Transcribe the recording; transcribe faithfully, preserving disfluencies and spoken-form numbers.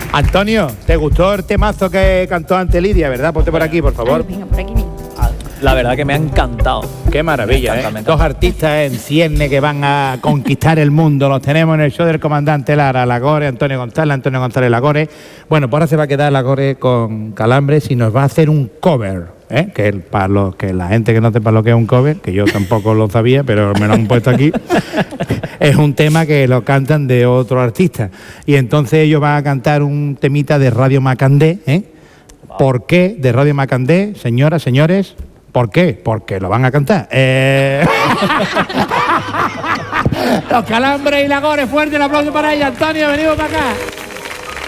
Antonio, ¿te gustó el temazo que cantó ante Lidia, verdad? Ponte por aquí, por favor. Ay, venga, por aquí, venga. La verdad que me ha encantado. Qué maravilla, Me encanta, ¿eh? me encanta. Dos artistas en cierne que van a conquistar el mundo. Los tenemos en el show del comandante Lara, Lagore, Antonio González, Antonio González Lagore. Bueno, pues ahora se va a quedar Lagore con Calambres y nos va a hacer un cover, ¿eh? Que el- para los que la gente que no sepa lo que es un cover, que yo tampoco lo sabía, pero me lo han puesto aquí. Es un tema que lo cantan de otro artista. Y entonces ellos van a cantar un temita de Radio Macandé, ¿eh? ¿Por qué de Radio Macandé, señoras, señores? ¿Por qué? Porque lo van a cantar. Eh... Los Calambres y Lagore, fuerte el aplauso para ella. Antonio, venimos para acá.